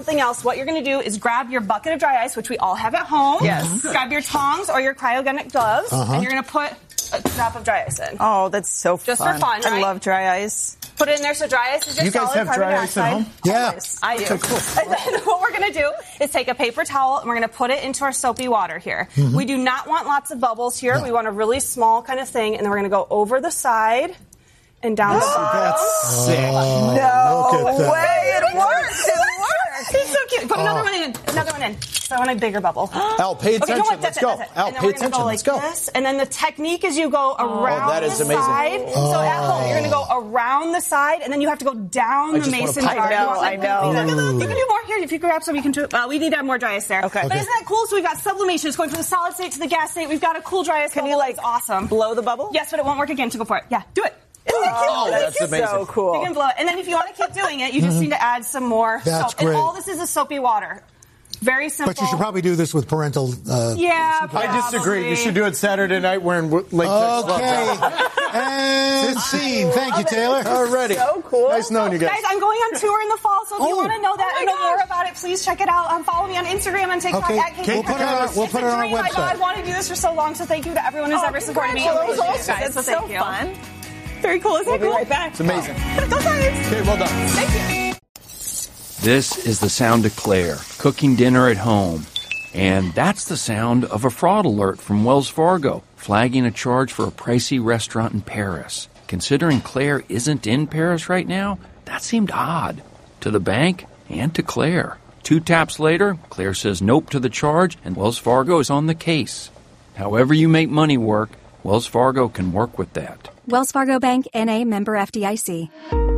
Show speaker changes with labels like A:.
A: something else, what you're going to do is grab your bucket of dry ice, which we all have at home.
B: Yes.
A: Grab your tongs or your cryogenic gloves, and you're going to put a drop of dry ice in.
B: Oh, that's so fun.
A: Just for fun, right?
B: I love dry ice.
A: Put it in there. So dry ice is your
C: You guys
A: solid
C: have
A: carbon
C: dry ice at
A: dioxide.
C: home?
D: Yeah.
B: I do.
C: Okay, cool.
A: And then what we're going to do is take a paper towel and we're going to put it into our soapy water here. We do not want lots of bubbles here.
D: No.
A: We want a really small kind of thing, and then we're going to go over the side and down the bottom.
C: That's sick.
D: Oh,
B: No
D: look at that.
B: way. It works. It works.
A: It's so cute. Put another one in. Another one in. So I want a bigger bubble.
C: Al, pay attention.
A: Okay, no,
C: Let's go.
A: that's it.
C: Al,
A: And then
C: pay
A: we're gonna
C: attention.
A: go like
C: Let's go.
A: this. And then the technique is you go around
C: that is
A: the
C: amazing.
A: side. So at home, you're going to go around the side, and then you have to go down the
C: just wanna
A: mason
C: pipe
A: jar.
C: it
B: out. I know.
A: You can do more here. If you grab some, you can do we need to have more dry ice there.
B: Okay.
A: But isn't that cool? So we've got sublimation. It's going from the solid state to the gas state. We've got a cool dry ice
B: Can
A: bubble.
B: you, like,
A: It's awesome.
B: blow the bubble?
A: Yes, but it won't work again, so go for it. Yeah, do it. Isn't that cute?
B: Oh,
C: that's amazing.
B: so cool.
A: You can blow it. And then if you want to keep doing it, you just need to add some more
D: That's
A: soap.
D: great.
A: And all this is soapy water. Very simple.
D: But you should probably do this with parental.
A: Yeah,
C: I disagree. You should do it Saturday night wearing Lake Texas gloves.
D: Okay. And scene. Thank you, Taylor.
C: Already.
B: So cool.
C: Nice knowing you guys.
A: Guys, I'm going on tour in the fall, so if you
D: Oh.
A: want to know that
B: Oh
A: and
B: my
A: know more
B: gosh.
A: about it, please check it out. Follow me on Instagram and TikTok
D: Okay.
A: at Kate
D: We'll put it on our-
A: It's
D: we'll put it on our
A: a dream.
D: website.
A: I wanted to do this for so long, so thank you to everyone who's ever supported me.
B: Congratulations.
A: I appreciate it, guys,
B: That's
A: so
B: so
A: thank you.
B: fun.
A: Very cool. Isn't
B: We'll
A: that
B: be
A: cool?
B: right back.
C: It's amazing.
A: Go Giants.
C: Okay, well done.
A: Thank you.
E: This is the sound of Claire cooking dinner at home. And that's the sound of a fraud alert from Wells Fargo, flagging a charge for a pricey restaurant in Paris. Considering Claire isn't in Paris right now, that seemed odd. To the bank and to Claire. 2 taps later, Claire says nope to the charge, and Wells Fargo is on the case. However you make money work, Wells Fargo can work with that.
F: Wells Fargo Bank, N.A., member FDIC.